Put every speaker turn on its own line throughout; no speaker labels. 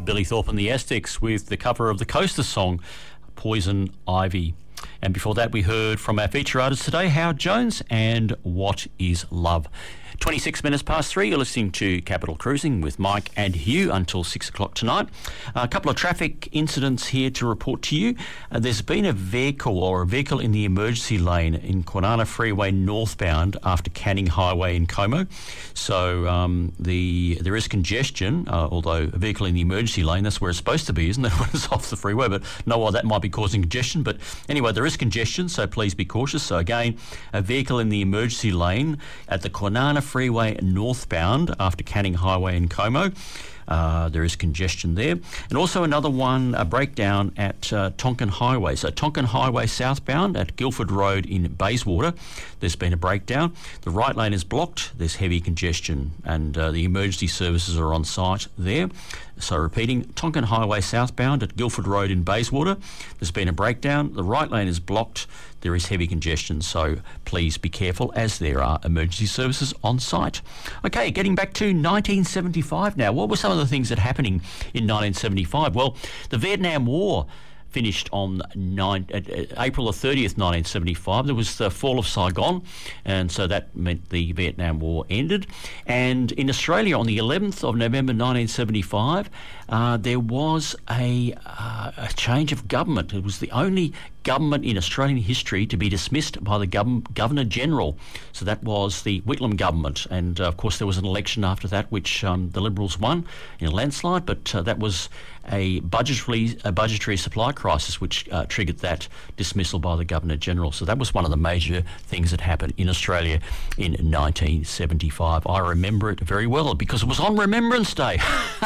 Billy Thorpe and the Aztecs with the cover of the Coaster song, Poison Ivy. And before that, we heard from our feature artist today, Howard Jones, and What is Love? 26 minutes past 3, you're listening to Capital Cruising with Mike and Hugh until 6 o'clock tonight. A couple of traffic incidents here to report to you. There's been a vehicle in the emergency lane in Kwinana Freeway northbound after Canning Highway in Como. So there is congestion, although a vehicle in the emergency lane, that's where it's supposed to be, isn't it, when it's off the freeway? But no, well, that might be causing congestion. But anyway, there is congestion, so please be cautious. So again, a vehicle in the emergency lane at the Kwinana Freeway northbound after Canning Highway in Como. There is congestion there. And also another one, a breakdown at Tonkin Highway. So Tonkin Highway southbound at Guildford Road in Bayswater, there's been a breakdown. The right lane is blocked. There's heavy congestion and the emergency services are on site there. So repeating, Tonkin Highway southbound at Guildford Road in Bayswater, there's been a breakdown. The right lane is blocked. There is heavy congestion, so please be careful as there are emergency services on site. Okay, getting back to 1975 now. What were some of the things that happened in 1975? Well, the Vietnam War finished on April the 30th, 1975. There was the fall of Saigon, and so that meant the Vietnam War ended. And in Australia, on the 11th of November 1975, there was a change of government. It was the only government in Australian history to be dismissed by the Governor-General. So that was the Whitlam government. And, of course, there was an election after that which the Liberals won in a landslide, but that was a budgetary supply crisis which triggered that dismissal by the Governor-General. So that was one of the major things that happened in Australia in 1975. I remember it very well because it was on Remembrance Day.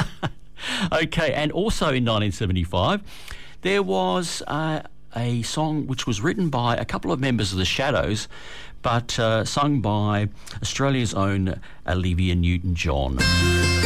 Okay, and also in 1975, there was a song which was written by a couple of members of the Shadows, but sung by Australia's own Olivia Newton-John.